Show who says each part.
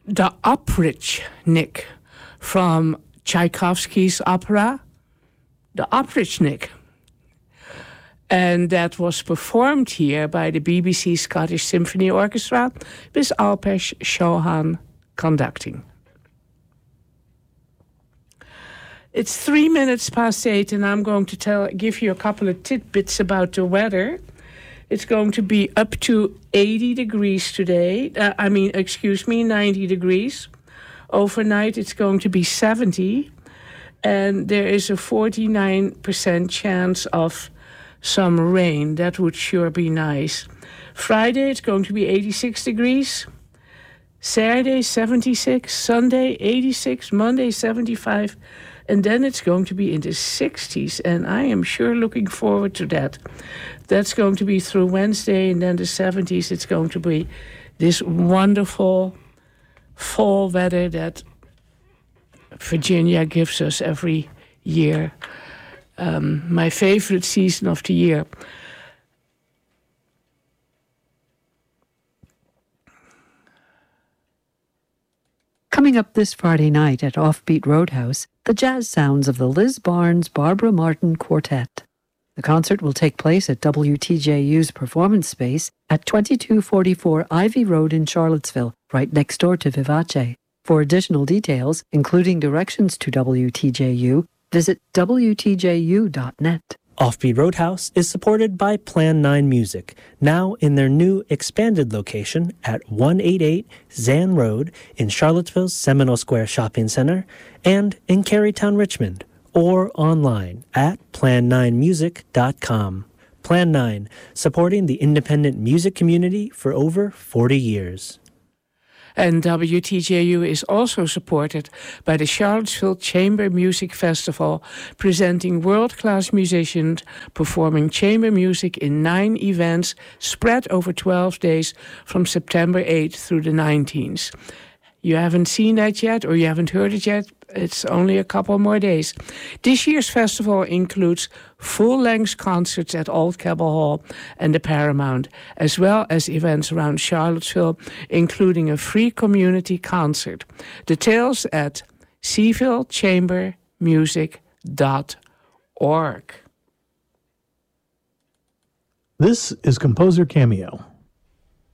Speaker 1: the Oprichnik from Tchaikovsky's opera, The Oprichnik. And that was performed here by the BBC Scottish Symphony Orchestra with Alpesh Chauhan conducting. It's 3 minutes past 8, and I'm going to give you a couple of tidbits about the weather. It's going to be up to 80 degrees today. 90 degrees. Overnight, it's going to be 70, and there is a 49% chance of some rain. That would sure be nice. Friday, it's going to be 86 degrees. Saturday, 76. Sunday, 86. Monday, 75. And then it's going to be in the 60s, and I am sure looking forward to that. That's going to be through Wednesday, and then the 70s, it's going to be this wonderful fall weather that Virginia gives us every year. My favorite season of the year.
Speaker 2: Coming up this Friday night at Offbeat Roadhouse, the jazz sounds of the Liz Barnes Barbara Martin Quartet. The concert will take place at WTJU's performance space at 2244 Ivy Road in Charlottesville, right next door to Vivace. For additional details, including directions to WTJU, visit WTJU.net.
Speaker 3: Offbeat Roadhouse is supported by Plan 9 Music, now in their new expanded location at 188 Zan Road in Charlottesville's Seminole Square Shopping Center and in Carytown, Richmond, or online at plan9music.com. Plan 9, supporting the independent music community for over 40 years.
Speaker 1: And WTJU is also supported by the Charlottesville Chamber Music Festival, presenting world-class musicians performing chamber music in 9 events spread over 12 days from September 8th through the 19th. You haven't seen that yet, or you haven't heard it yet, it's only a couple more days. This year's festival includes full-length concerts at Old Cabell Hall and the Paramount, as well as events around Charlottesville, including a free community concert. Details at CvilleChambermusic.org.
Speaker 4: This is Composer Cameo.